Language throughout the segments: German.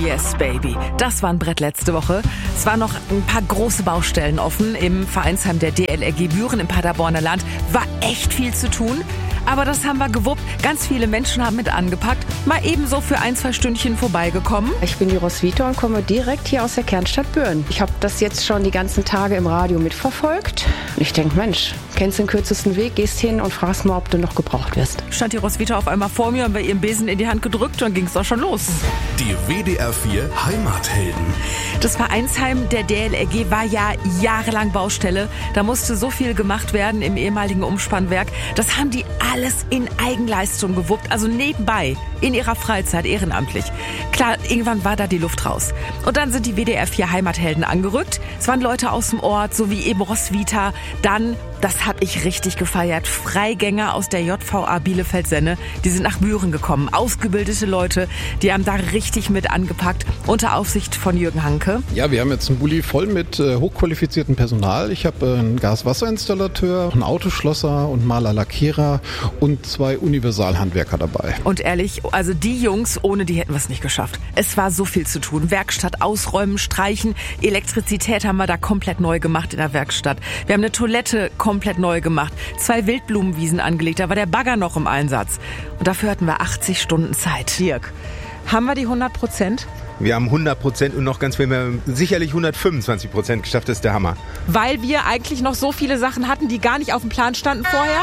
yes, baby. Das war ein Brett letzte Woche. Es waren noch ein paar große Baustellen offen im Vereinsheim der DLRG Büren im Paderborner Land. War echt viel zu tun. Aber das haben wir gewuppt. Ganz viele Menschen haben mit angepackt. Mal ebenso für 1-2 Stündchen vorbeigekommen. Ich bin die Roswitha und komme direkt hier aus der Kernstadt Büren. Ich habe das jetzt schon die ganzen Tage im Radio mitverfolgt. Und ich denke, Mensch, kennst den kürzesten Weg, gehst hin und fragst mal, ob du noch gebraucht wirst. Stand die Roswitha auf einmal vor mir und bei ihrem Besen in die Hand gedrückt, dann ging es auch schon los. Die WDR 4 Heimathelden. Das Vereinsheim der DLRG war ja jahrelang Baustelle. Da musste so viel gemacht werden im ehemaligen Umspannwerk. Das haben die alles in Eigenleistung gewuppt, also nebenbei, in ihrer Freizeit, ehrenamtlich. Klar, irgendwann war da die Luft raus. Und dann sind die WDR 4 Heimathelden angerückt. Es waren Leute aus dem Ort, so wie eben Roswitha. Dann, das habe ich richtig gefeiert, Freigänger aus der JVA Bielefeld-Senne. Die sind nach Büren gekommen. Ausgebildete Leute, die haben da richtig mit angepackt, unter Aufsicht von Jürgen Hanke. Ja, wir haben jetzt einen Bulli voll mit hochqualifiziertem Personal. Ich habe einen Gas-Wasser-Installateur, einen Autoschlosser und Maler-Lackierer und 2 Universalhandwerker dabei. Und ehrlich, also die Jungs, ohne die hätten wir es nicht geschafft. Es war so viel zu tun. Werkstatt ausräumen, streichen, Elektrizität haben wir da komplett neu gemacht in der Werkstatt. Wir haben eine Toilette komplett neu gemacht, 2 Wildblumenwiesen angelegt, da war der Bagger noch im Einsatz. Und dafür hatten wir 80 Stunden Zeit. Dirk, haben wir die 100%? Wir haben 100% und noch ganz viel mehr, sicherlich 125% geschafft, das ist der Hammer. Weil wir eigentlich noch so viele Sachen hatten, die gar nicht auf dem Plan standen vorher?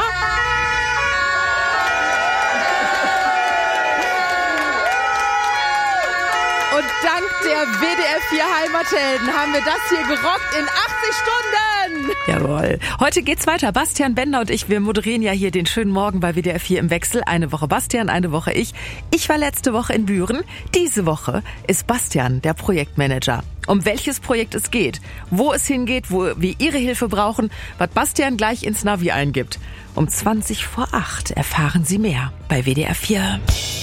Und dank der WDR 4 Heimathelden haben wir das hier gerockt in 80 Stunden. Jawohl. Heute geht's weiter. Bastian Bender und ich, wir moderieren ja hier den schönen Morgen bei WDR 4 im Wechsel. Eine Woche Bastian, eine Woche ich. Ich war letzte Woche in Büren. Diese Woche ist Bastian der Projektmanager. Um welches Projekt es geht, wo es hingeht, wo wir Ihre Hilfe brauchen, was Bastian gleich ins Navi eingibt. Um 7:20 erfahren Sie mehr bei WDR 4.